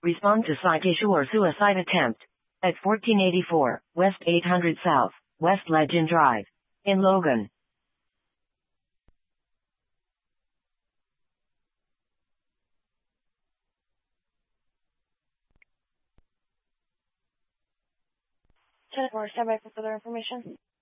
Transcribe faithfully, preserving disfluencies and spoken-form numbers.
Respond to cite issue or suicide attempt. At fourteen eighty-four, West eight hundred South, West Legend Drive. In Logan. ten four, stand by for further information.